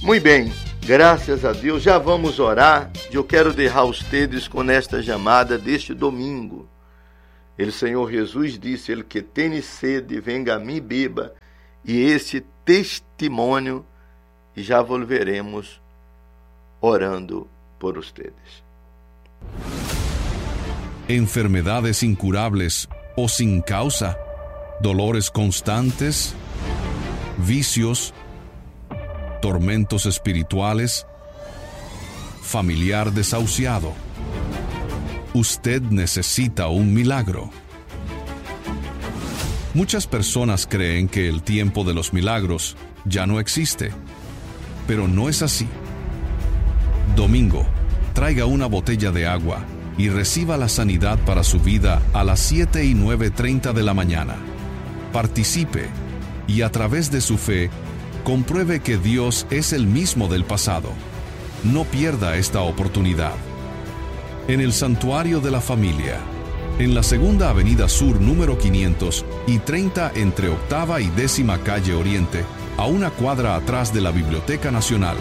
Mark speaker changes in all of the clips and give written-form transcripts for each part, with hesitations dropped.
Speaker 1: Muito bem, graças a Deus, já vamos orar. Eu quero deixar vocês com esta chamada deste domingo. O Senhor Jesus disse, ele que tem sede, venga a mim, beba, e este testemunho, e já volveremos orando por vocês.
Speaker 2: Enfermedades incurables o sin causa, dolores constantes, vicios, tormentos espirituales, familiar desahuciado. Usted necesita un milagro. Muchas personas creen que el tiempo de los milagros ya no existe, pero no es así. Domingo, traiga una botella de agua y reciba la sanidad para su vida a las 7 y 9:30 de la mañana. Participe y a través de su fe, compruebe que Dios es el mismo del pasado. No pierda esta oportunidad. En el Santuario de la Familia, en la Segunda Avenida Sur número 500 y 30 entre Octava y 10ª Calle Oriente, a una cuadra atrás de la Biblioteca Nacional.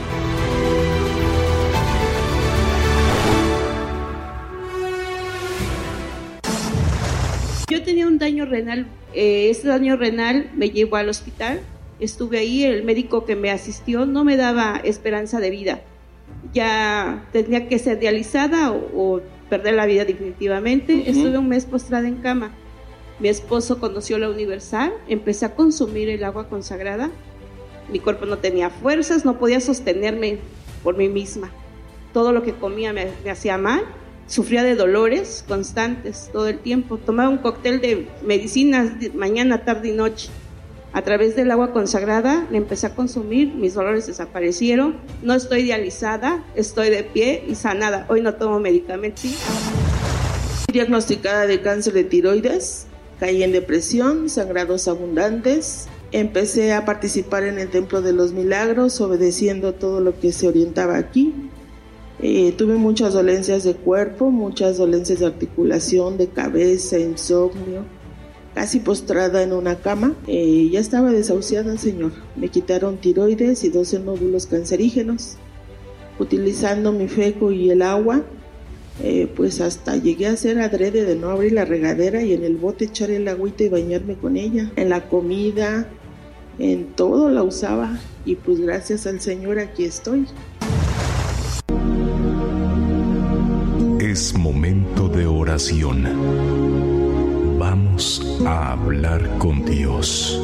Speaker 3: Yo tenía un daño renal. Este daño renal me llevó al hospital. Estuve ahí, el médico que me asistió no me daba esperanza de vida. Ya tenía que ser dializada o perder la vida definitivamente. Estuve un mes postrada en cama. Mi esposo conoció la Universal, empecé a consumir el agua consagrada. Mi cuerpo no tenía fuerzas, no podía sostenerme por mí misma. Todo lo que comía me hacía mal. Sufría de dolores constantes todo el tiempo. Tomaba un cóctel de medicinas mañana, tarde y noche. A través del agua consagrada le empecé a consumir, mis dolores desaparecieron. No estoy dializada, estoy de pie y sanada. Hoy no tomo medicamentos. ¿Sí?
Speaker 4: Diagnosticada de cáncer de tiroides, caí en depresión, sangrados abundantes. Empecé a participar en el Templo de los Milagros, obedeciendo todo lo que se orientaba aquí. Tuve muchas dolencias de cuerpo, muchas dolencias de articulación, de cabeza, insomnio, casi postrada en una cama. Ya estaba desahuciada, Señor. Me quitaron tiroides y 12 nódulos cancerígenos. Utilizando mi feco y el agua, pues hasta llegué a hacer adrede de no abrir la regadera y en el bote echar el agüita y bañarme con ella. En la comida, en todo la usaba y pues gracias al Señor aquí estoy.
Speaker 5: Es momento de oración. Vamos a hablar con Dios.